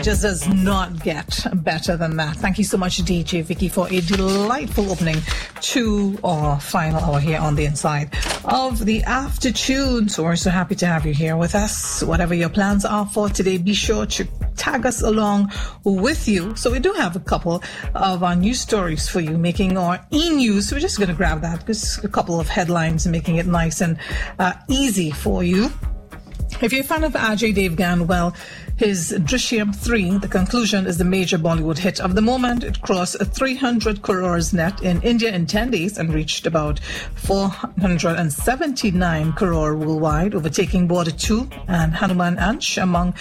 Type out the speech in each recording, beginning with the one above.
Just does not get better than that. Thank you so much, DJ Vicky, for a delightful opening to our final hour here on the inside of the After Tune. So we're so happy to have you here with us. Whatever your plans are for today, be sure to tag us along with you. So we do have a couple of our news stories for you, making our e-news. We're just going to grab that, just a couple of headlines, making it nice and easy for you. If you're a fan of Ajay Devgan, well, his Drishyam 3, The Conclusion, is the major Bollywood hit of the moment. It crossed 300 crores net in India in 10 days and reached about 479 crore worldwide, overtaking Border 2 and Hanuman Ansh among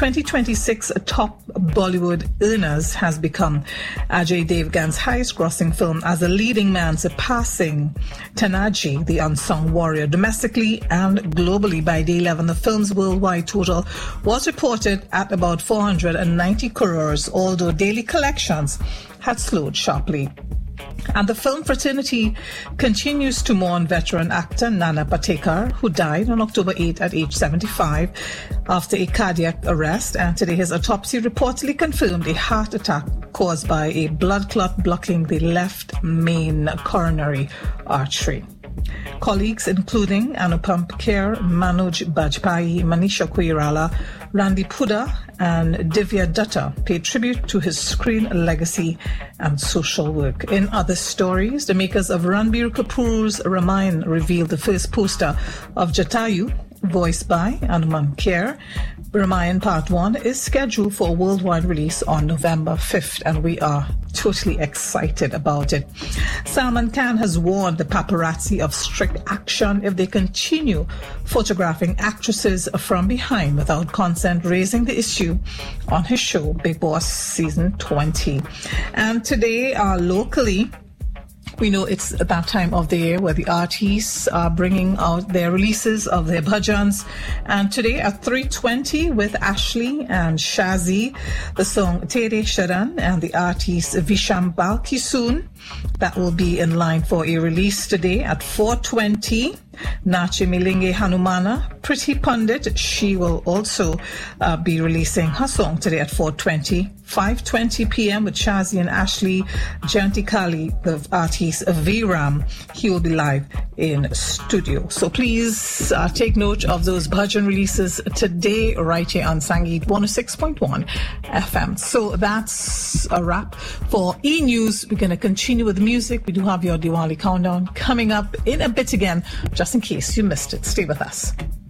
2026 top Bollywood earners. Has become Ajay Devgan's highest-grossing film as a leading man, surpassing Tanaji, the unsung warrior, domestically and globally. By day 11, the film's worldwide total was reported at about 490 crores, although daily collections had slowed sharply. And the film fraternity continues to mourn veteran actor Nana Patekar, who died on October 8 at age 75 after a cardiac arrest. And today his autopsy reportedly confirmed a heart attack caused by a blood clot blocking the left main coronary artery. Colleagues including Anupam Kher, Manoj Bajpayee, Manisha Koirala, Randy Puda and Divya Dutta paid tribute to his screen legacy and social work. In other stories, the makers of Ranbir Kapoor's Ramayan revealed the first poster of Jatayu, voiced by Hanuman Kher. Ramayan Part 1 is scheduled for a worldwide release on November 5th, and we are totally excited about it. Salman Khan has warned the paparazzi of strict action if they continue photographing actresses from behind without consent, raising the issue on his show Bigg Boss Season 20. And today, locally, we know it's that time of the year where the artists are bringing out their releases of their bhajans. And today at 3:20 with Ashley and Shazi, the song Tere Sharan and the artist Visham Balkisoon. That will be in line for a release today at 4:20. Nachi Milinge Hanumana, Pretty Pundit, she will also be releasing her song today at 4:20. 5:20 p.m. with Shazi and Ashley. Janti Kali, the artist VRAM, he will be live in studio. So please take note of those bhajan releases today right here on Sangeet 106.1 FM. So that's a wrap for E-News. We're going to continue with music. We do have your Diwali countdown coming up in a bit again, just in case you missed it. Stay with us.